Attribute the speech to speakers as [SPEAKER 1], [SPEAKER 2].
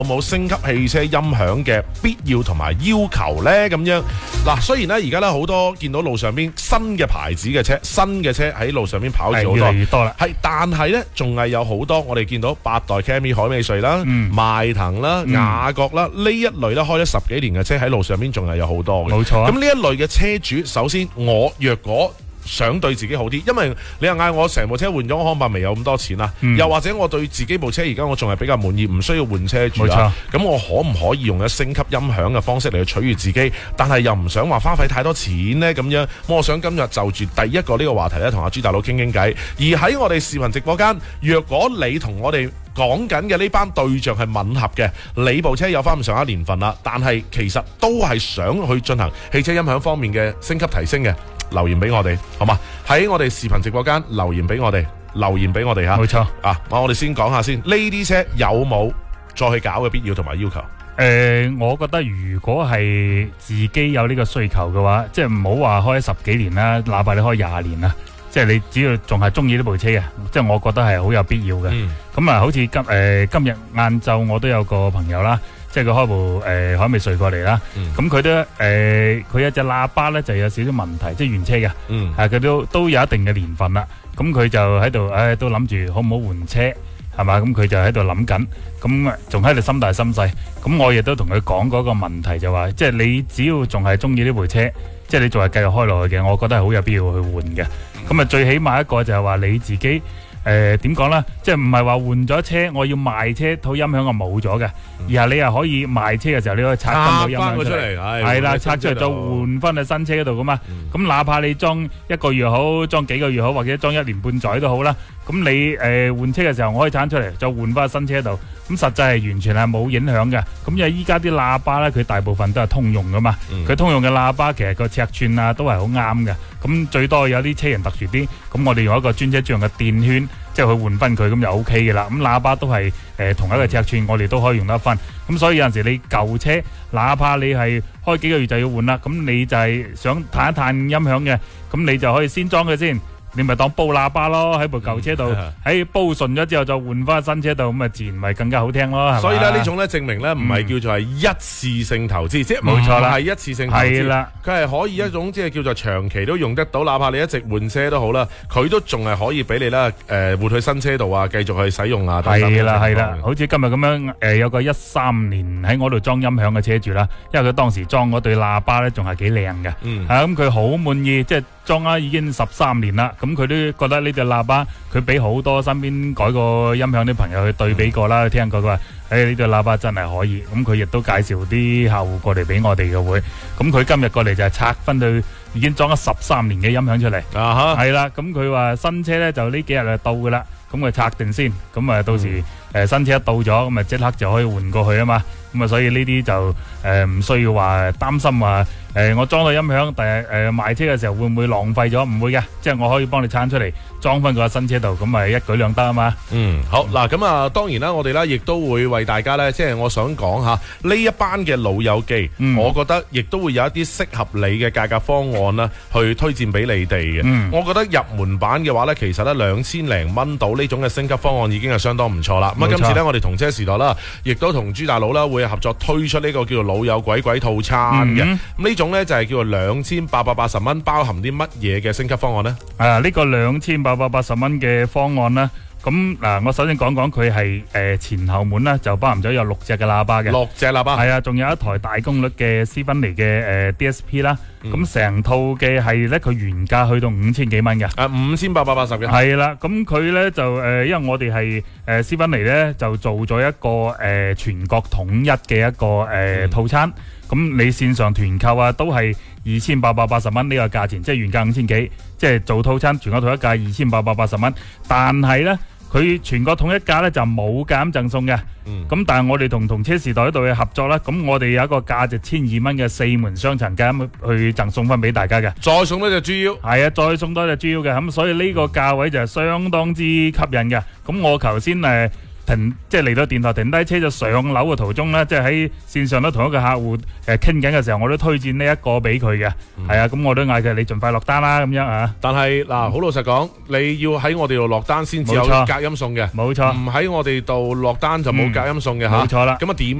[SPEAKER 1] 有冇升級汽車音響嘅必要同埋要求呢？咁樣嗱，雖然咧而家咧好多見到路上邊新嘅牌子嘅車，新嘅車喺路上邊跑住好多，
[SPEAKER 2] 越嚟越多啦。
[SPEAKER 1] 係，但係咧仲係有好多我哋見到8代 Camry 凱美瑞啦、邁騰啦、雅閣啦呢一類咧開咗10幾年嘅車喺路上邊仲係有好多嘅。
[SPEAKER 2] 冇錯啊。
[SPEAKER 1] 咁呢一類嘅車主，首先我若果想對自己好啲，因為你又嗌我成部車換咗康柏未有咁多錢啦，又或者我對自己部車而家我仲係比較滿意，唔需要換車住啦。咁我可唔可以用一升級音響嘅方式嚟去取悅自己，但係又唔想話花費太多錢呢？咁樣，我想今日就住第一個呢個話題咧，同阿朱大佬傾傾偈。而喺我哋視頻直播間，若果你同我哋講緊嘅呢班對象係吻合嘅，你部車有翻咁上下年份啦，但係其實都係想去進行汽車音響方面嘅升級提升嘅，留言俾我哋，好嘛？喺我哋視頻直播間留言俾我哋，留言俾我哋吓。
[SPEAKER 2] 冇錯
[SPEAKER 1] 啊！我哋先講下先，呢啲車有冇再去搞嘅必要同埋要求？
[SPEAKER 2] 我覺得如果係自己有呢個需求嘅話，即係唔好話開10幾年啦，哪怕你開20年啦，即係你只要仲係中意呢部車嘅，即係我覺得係好有必要嘅。咁啊，好似今日晏晝我都有個朋友啦。即係佢開部凱美瑞過嚟啦，咁佢都佢有隻喇叭咧就有少少問題，即係原車嘅，佢都有一定嘅年份啦。咁佢就喺度，都諗住好唔好換車，係嘛？咁佢就喺度諗緊，咁仲喺度心大心細。咁我亦都同佢講嗰個問題就話，即係你只要仲係中意呢部車，即係你仲係繼續開落去嘅，我覺得係好有必要去換嘅。咁啊，最起碼一個就係話你自己。點講呢？即係唔係話換咗車，我要賣車套音響就冇咗嘅，而係你又可以賣車嘅時候，你可以拆翻個音響出嚟，係啦，拆出嚟再換翻去新車嗰度噶嘛。咁哪怕你裝1個月好，裝幾個月好，或者裝1年半載都好啦。咁你換車嘅時候，我可以鏟出嚟，再換翻去新車度。咁實際係完全係冇影響嘅。咁因為依家啲喇叭呢，佢大部分都係通用噶嘛。佢通用嘅喇叭其實個尺寸啊都係好啱嘅。咁最多有啲車型特殊啲，咁我哋用一個專車專用嘅電圈，即係去換翻佢，咁就 O K 嘅啦。咁喇叭都係同一個尺寸，我哋都可以用得翻。咁所以有陣時你舊車，哪怕你係開幾個月就要換啦，咁你就係想嘆一嘆音響嘅，咁你就可以先裝佢先。你咪當煲喇叭咯，喺部舊車度，喺煲順咗之後就換翻新車度，咁啊自然咪更加好聽咯。
[SPEAKER 1] 所以咧呢種咧證明咧唔係叫做係一次性投資，即係冇錯啦，係一次性投資。係啦，佢係可以一種即係叫做長期都用得到，哪怕你一直換車都好啦，佢都仲係可以俾你啦，換去新車度啊，繼續去使用啊。
[SPEAKER 2] 係啦係啦，好似今日咁樣，有個13年喺我度裝音響嘅車主啦，因為佢當時裝嗰對喇叭咧仲係幾靚嘅，咁佢好滿意，即係裝咗已經13年啦。咁佢都覺得呢隻喇叭，佢俾好多身邊改過音響啲朋友去對比過啦，聽過佢話，呢隻喇叭真係可以。咁佢亦都介紹啲客戶過嚟俾我哋嘅會。咁佢今日過嚟就係拆分佢已經裝咗13年嘅音響出嚟。係啦，咁佢話新車呢就呢幾日就到噶啦，咁佢拆定先。咁啊到時新車一到咗，咁啊即刻就可以換過去啊嘛。咁啊所以呢啲就唔需要話擔心話。我裝到音響，但係賣車嘅時候會唔會浪費咗？唔會嘅，即係我可以幫你鏟出嚟，裝翻個新車度，咁咪一舉兩得啊嘛。
[SPEAKER 1] 好嗱，咁啊，當然啦，我哋咧亦都會為大家咧，即係我想講下呢一班嘅老友記，我覺得亦都會有一啲適合你嘅價格方案啦，去推薦俾你哋嘅。我覺得入門版嘅話咧，其實咧2000零蚊到呢種嘅升級方案已經係相當唔錯啦。咁啊，今次咧我哋同車時代啦，亦都同朱大佬啦會合作推出呢個叫做老友鬼鬼套餐嘅。咁呢種咧就係叫做2880蚊，包含啲乜嘢嘅升級方案呢？
[SPEAKER 2] 呢個2880蚊嘅方案呢，咁嗱，我首先講講佢係前後門呢，就包含咗有6隻嘅喇叭嘅，6隻喇叭，係啊，仲有一台大功率嘅斯芬尼嘅DSP 啦。咁成套嘅係咧，佢原價去到5000幾蚊嘅，5880嘅，係啦。咁佢咧就因為我哋係斯芬尼咧就做咗一個全國統一嘅一個套餐。咁你線上團購啊，都係2880蚊呢個價錢，即係原價5000幾，即係做套餐全國統一價2880蚊。但係咧，佢全國統一價咧就冇減贈送嘅。咁但係我哋同車時代嗰度嘅合作啦，咁我哋有一個價值1200蚊嘅4門雙層減去贈送翻俾大家嘅，
[SPEAKER 1] 再送多隻豬腰，係啊，
[SPEAKER 2] 再送多隻豬腰嘅。咁所以呢個價位就係相當之吸引嘅。咁我頭先即係嚟到電台停低車就上樓嘅途中咧，即係喺線上都同一個客戶傾緊嘅時候，我都推薦呢一個俾佢嘅。係啊，咁我都嗌佢你盡快落單啦咁樣啊。
[SPEAKER 1] 但係嗱，好老實講，你要喺我哋度落單先至有隔音送嘅，
[SPEAKER 2] 冇錯，
[SPEAKER 1] 唔喺我哋度落單就冇隔音送嘅嚇。
[SPEAKER 2] 冇錯啦。
[SPEAKER 1] 咁啊點